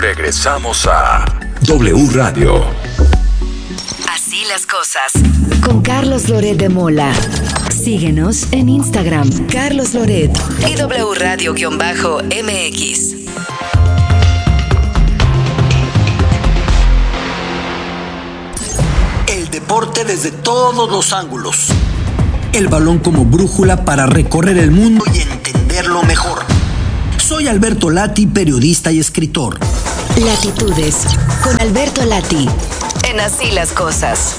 Regresamos a W Radio. Así las cosas. Con Carlos Loret de Mola. Síguenos en Instagram, Carlos Loret y W Radio-MX. El deporte desde todos los ángulos. El balón como brújula para recorrer el mundo y entenderlo mejor. Soy Alberto Lati, periodista y escritor. Latitudes con Alberto Lati. En Así las cosas.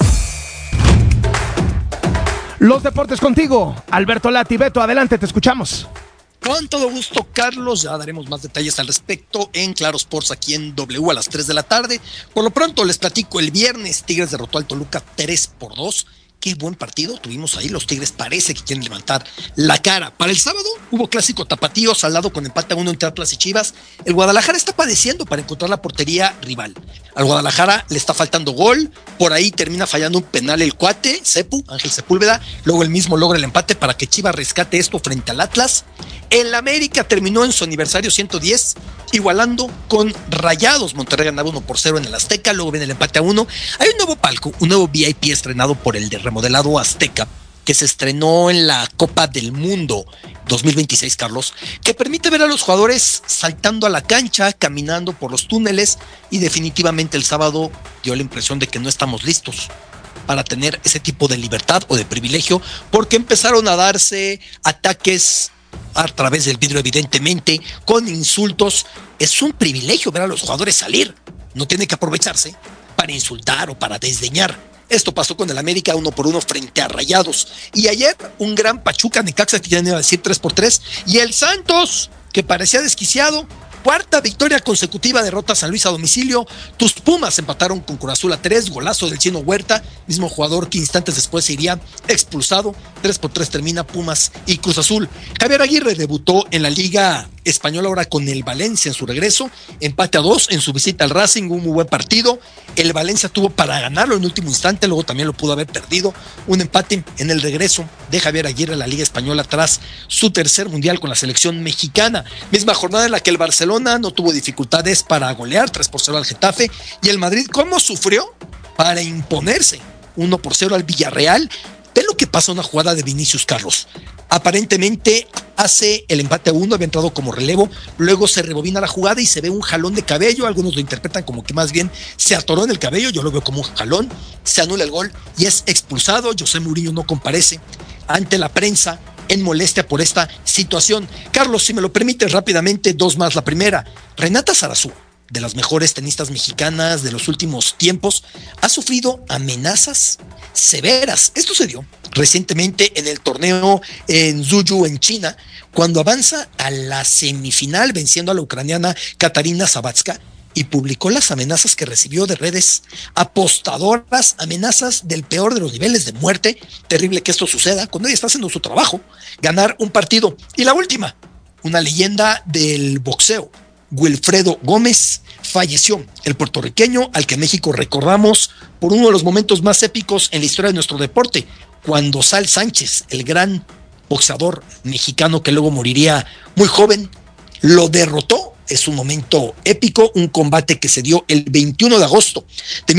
Los deportes contigo, Alberto Lati. Beto, adelante, te escuchamos. Con todo gusto, Carlos. Ya daremos más detalles al respecto en Claro Sports aquí en W a las 3 de la tarde. Por lo pronto les platico, el viernes Tigres derrotó al Toluca 3-2. Qué buen partido tuvimos ahí. Los Tigres parece que quieren levantar la cara. Para el sábado hubo clásico tapatío saldado con empate a 1 entre Atlas y Chivas. El Guadalajara está padeciendo para encontrar la portería rival. Al Guadalajara le está faltando gol. Por ahí termina fallando un penal el cuate, Ángel Sepúlveda. Luego él mismo logra el empate para que Chivas rescate esto frente al Atlas. El América terminó en su aniversario 110, igualando con Rayados. Monterrey ganaba 1-0 en el Azteca, luego viene el empate a 1. Hay un nuevo palco, un nuevo VIP estrenado por el de remodelado Azteca, que se estrenó en la Copa del Mundo 2026, Carlos, que permite ver a los jugadores saltando a la cancha, caminando por los túneles, y definitivamente el sábado dio la impresión de que no estamos listos para tener ese tipo de libertad o de privilegio, porque empezaron a darse ataques a través del vidrio, evidentemente, con insultos. Es un privilegio ver a los jugadores salir, no tiene que aprovecharse para insultar o para desdeñar. Esto pasó con el América 1-1 frente a Rayados, y ayer un gran Pachuca Necaxa, que ya iba a decir 3-3, y el Santos, que parecía desquiciado. Cuarta victoria consecutiva, derrota a San Luis a domicilio. Tus Pumas empataron con Cruz Azul a 3, golazo del Chino Huerta, mismo jugador que instantes después se iría expulsado. 3-3 termina Pumas y Cruz Azul. Javier Aguirre debutó en la Liga Española ahora con el Valencia en su regreso, empate a 2 en su visita al Racing, un muy buen partido. El Valencia tuvo para ganarlo en último instante, luego también lo pudo haber perdido. Un empate en el regreso de Javier Aguirre a la Liga Española tras su tercer mundial con la selección mexicana. Misma jornada en la que el Barcelona no tuvo dificultades para golear 3-0 al Getafe, y el Madrid, ¿cómo sufrió para imponerse 1-0 al Villarreal? Ve lo que pasa, una jugada de Vinicius, Carlos. Aparentemente hace el empate a 1, había entrado como relevo, luego se rebobina la jugada y se ve un jalón de cabello. Algunos lo interpretan como que más bien se atoró en el cabello, yo lo veo como un jalón. Se anula el gol y es expulsado. José Mourinho no comparece ante la prensa en molestia por esta situación. Carlos, si me lo permites rápidamente, dos más. La primera, Renata Zarazúa, de las mejores tenistas mexicanas de los últimos tiempos, ha sufrido amenazas severas. Esto se dio recientemente en el torneo en Zhujiang, en China, cuando avanza a la semifinal venciendo a la ucraniana Katarina Sabatska, y publicó las amenazas que recibió de redes apostadoras, amenazas del peor de los niveles de muerte. Terrible que esto suceda cuando ella está haciendo su trabajo, ganar un partido. Y la última, una leyenda del boxeo, Wilfredo Gómez, falleció. El puertorriqueño al que México recordamos por uno de los momentos más épicos en la historia de nuestro deporte, cuando Sal Sánchez, el gran boxeador mexicano que luego moriría muy joven, lo derrotó. Es un momento épico, un combate que se dio el 21 de agosto de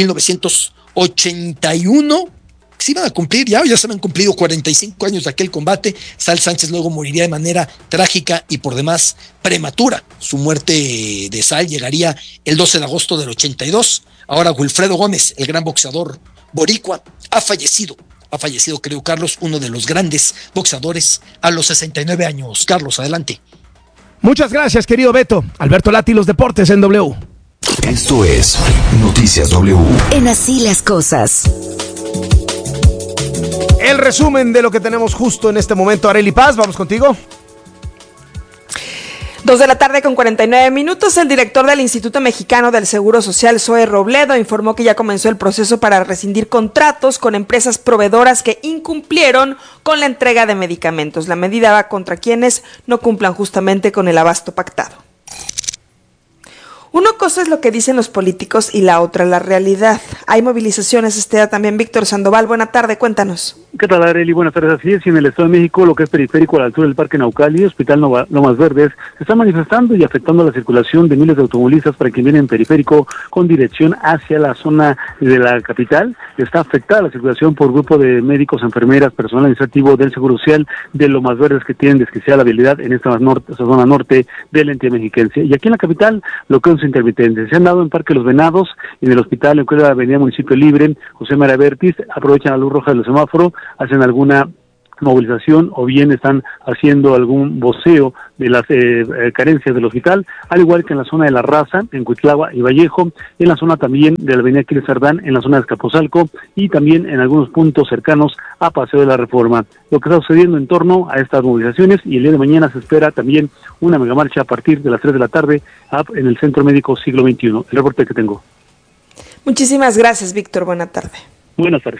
1981. Se iban a cumplir, ya se habían cumplido 45 años de aquel combate. Sal Sánchez luego moriría de manera trágica y por demás prematura. Su muerte de Sal llegaría el 12 de agosto del 82. Ahora Wilfredo Gómez, el gran boxeador boricua, ha fallecido, creo, Carlos, uno de los grandes boxeadores a los 69 años. Carlos, adelante. Muchas gracias, querido Beto. Alberto Lati, los deportes en W. Esto es Noticias W. En Así las cosas. El resumen de lo que tenemos justo en este momento. Arely Paz, vamos contigo. 2 de la tarde con 49 minutos. El director del Instituto Mexicano del Seguro Social, Zoe Robledo, informó que ya comenzó el proceso para rescindir contratos con empresas proveedoras que incumplieron con la entrega de medicamentos. La medida va contra quienes no cumplan justamente con el abasto pactado. Una cosa es lo que dicen los políticos y la otra la realidad. Hay movilizaciones, también Víctor Sandoval. Buena tarde, cuéntanos. ¿Qué tal, Arely? Buenas tardes. Así es, y en el Estado de México, lo que es periférico a la altura del Parque Naucali, Hospital Lomas Verdes, se está manifestando y afectando la circulación de miles de automovilistas para quien viene en periférico con dirección hacia la zona de la capital. Está afectada la circulación por grupo de médicos, enfermeras, personal administrativo del Seguro Social de Lomas Verdes que tienen desquiciada la vialidad en esta zona norte de la entidad mexiquense. Y aquí en la capital, bloqueos intermitentes. Se han dado en Parque Los Venados, en el hospital, en la avenida Municipio Libre, José María Vértiz, aprovechan la luz roja del semáforo, hacen alguna movilización o bien están haciendo algún voceo de las carencias del hospital, al igual que en la zona de La Raza, en Cuitlagua y Vallejo, en la zona también de la avenida Aquiles Cerdán, en la zona de Escapozalco y también en algunos puntos cercanos a Paseo de la Reforma. Lo que está sucediendo en torno a estas movilizaciones, y el día de mañana se espera también una megamarcha a partir de las 3 de la tarde en el Centro Médico Siglo XXI. El reporte que tengo. Muchísimas gracias, Víctor. Buena tarde. Buenas tardes.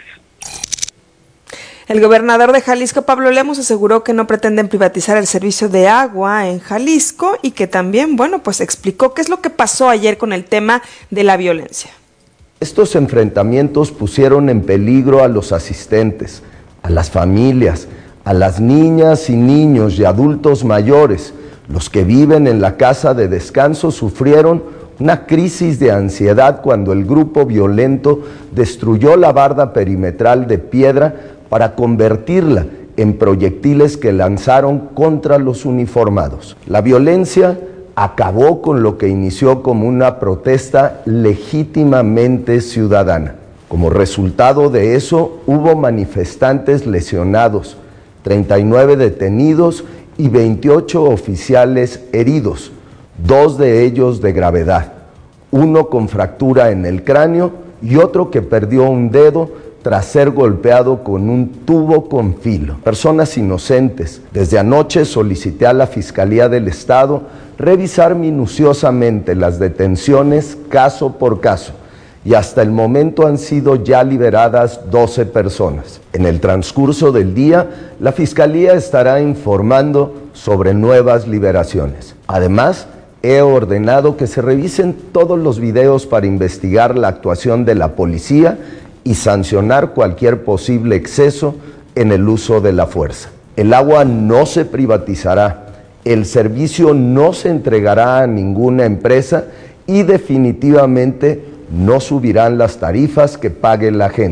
El gobernador de Jalisco, Pablo Lemus, aseguró que no pretenden privatizar el servicio de agua en Jalisco y que también, pues explicó qué es lo que pasó ayer con el tema de la violencia. Estos enfrentamientos pusieron en peligro a los asistentes, a las familias, a las niñas y niños y adultos mayores. Los que viven en la casa de descanso sufrieron una crisis de ansiedad cuando el grupo violento destruyó la barda perimetral de piedra para convertirla en proyectiles que lanzaron contra los uniformados. La violencia acabó con lo que inició como una protesta legítimamente ciudadana. Como resultado de eso, hubo manifestantes lesionados, 39 detenidos y 28 oficiales heridos, 2 de ellos de gravedad, uno con fractura en el cráneo y otro que perdió un dedo tras ser golpeado con un tubo con filo. Personas inocentes. Desde anoche solicité a la Fiscalía del Estado revisar minuciosamente las detenciones caso por caso y hasta el momento han sido ya liberadas 12 personas. En el transcurso del día, la Fiscalía estará informando sobre nuevas liberaciones. Además, he ordenado que se revisen todos los videos para investigar la actuación de la policía y sancionar cualquier posible exceso en el uso de la fuerza. El agua no se privatizará, el servicio no se entregará a ninguna empresa y definitivamente no subirán las tarifas que pague la gente.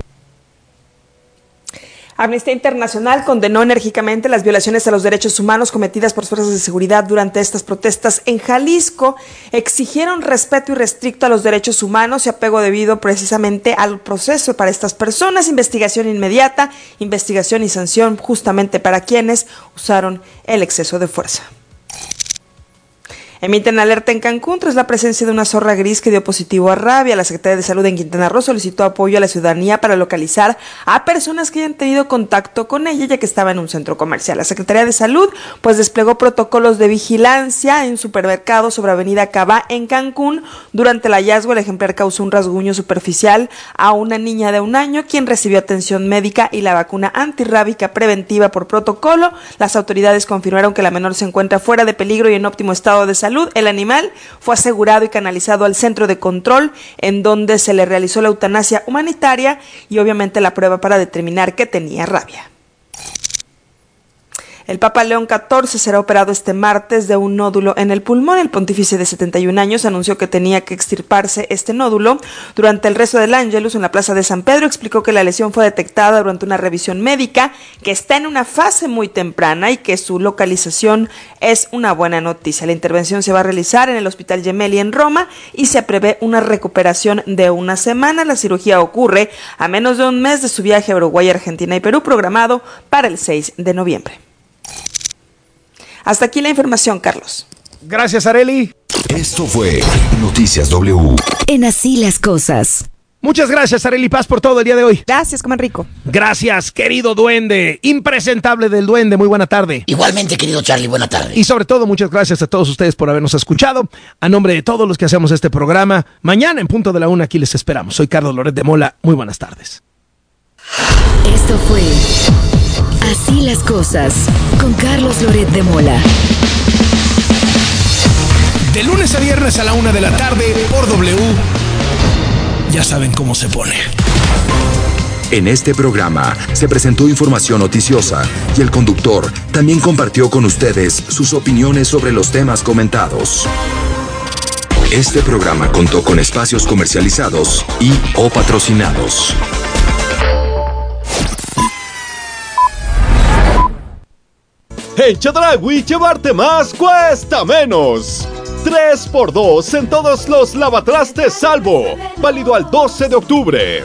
Amnistía Internacional condenó enérgicamente las violaciones a los derechos humanos cometidas por fuerzas de seguridad durante estas protestas en Jalisco. Exigieron respeto irrestricto a los derechos humanos y apego debido precisamente al proceso para estas personas, investigación inmediata, investigación y sanción justamente para quienes usaron el exceso de fuerza. Emiten alerta en Cancún tras la presencia de una zorra gris que dio positivo a rabia. La Secretaría de Salud en Quintana Roo solicitó apoyo a la ciudadanía para localizar a personas que hayan tenido contacto con ella, ya que estaba en un centro comercial. La Secretaría de Salud desplegó protocolos de vigilancia en supermercados sobre Avenida Cabá en Cancún. Durante el hallazgo, el ejemplar causó un rasguño superficial a una niña de 1 año, quien recibió atención médica y la vacuna antirrábica preventiva por protocolo. Las autoridades confirmaron que la menor se encuentra fuera de peligro y en óptimo estado de salud. El animal fue asegurado y canalizado al centro de control, en donde se le realizó la eutanasia humanitaria y obviamente la prueba para determinar que tenía rabia. El Papa León XIV será operado este martes de un nódulo en el pulmón. El pontífice de 71 años anunció que tenía que extirparse este nódulo. Durante el rezo del Ángelus en la Plaza de San Pedro, explicó que la lesión fue detectada durante una revisión médica, que está en una fase muy temprana y que su localización es una buena noticia. La intervención se va a realizar en el Hospital Gemelli en Roma y se prevé una recuperación de 1 semana. La cirugía ocurre a menos de un mes de su viaje a Uruguay, Argentina y Perú, programado para el 6 de noviembre. Hasta aquí la información, Carlos. Gracias, Arely. Esto fue Noticias W. En Así las Cosas. Muchas gracias, Arely Paz, por todo el día de hoy. Gracias, coman rico. Gracias, querido duende, impresentable del duende, muy buena tarde. Igualmente, querido Charlie, buena tarde. Y sobre todo, muchas gracias a todos ustedes por habernos escuchado. A nombre de todos los que hacemos este programa, mañana en punto de la 1 aquí les esperamos. Soy Carlos Loret de Mola, muy buenas tardes. Esto fue Así las Cosas, con Carlos Loret de Mola. De lunes a viernes a la 1 de la tarde por W. Ya saben cómo se pone. En este programa se presentó información noticiosa y el conductor también compartió con ustedes sus opiniones sobre los temas comentados. Este programa contó con espacios comercializados y o patrocinados. En Chedraui, llevarte más cuesta menos. 3x2 en todos los lavatrastes Salvo. Válido al 12 de octubre.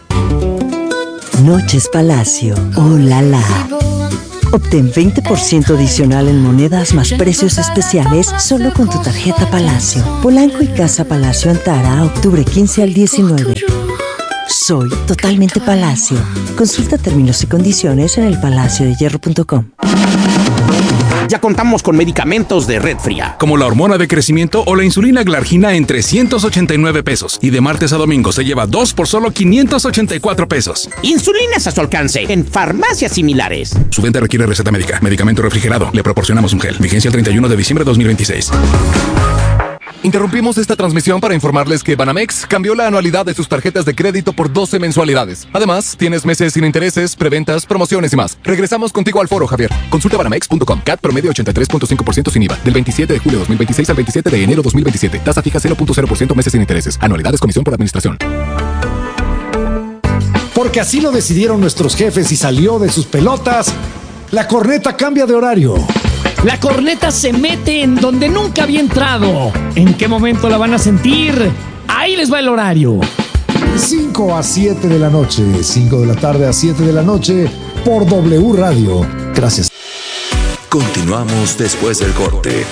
Noches Palacio. ¡Oh, la la! Obtén 20% adicional en monedas más precios especiales solo con tu tarjeta Palacio. Polanco y Casa Palacio Antara, octubre 15 al 19. Soy totalmente Palacio. Consulta términos y condiciones en elpalaciodehierro.com. Ya contamos con medicamentos de Red Fría, como la hormona de crecimiento o la insulina Glargina en 389 pesos. Y de martes a domingo se lleva 2 por solo 584 pesos. Insulinas a su alcance en farmacias similares. Su venta requiere receta médica. Medicamento refrigerado. Le proporcionamos un gel. Vigencia el 31 de diciembre de 2026. Interrumpimos esta transmisión para informarles que Banamex cambió la anualidad de sus tarjetas de crédito por 12 mensualidades. Además, tienes meses sin intereses, preventas, promociones y más. Regresamos contigo al foro, Javier. Consulta banamex.com. CAT promedio 83.5% sin IVA. Del 27 de julio 2026 al 27 de enero 2027. Tasa fija 0.0% meses sin intereses. Anualidades comisión por administración. Porque así lo decidieron nuestros jefes y salió de sus pelotas, la corneta cambia de horario. La corneta se mete en donde nunca había entrado. ¿En qué momento la van a sentir? Ahí les va el horario. 5 a 7 de la noche, 5 de la tarde a 7 de la noche, por W Radio. Gracias. Continuamos después del corte.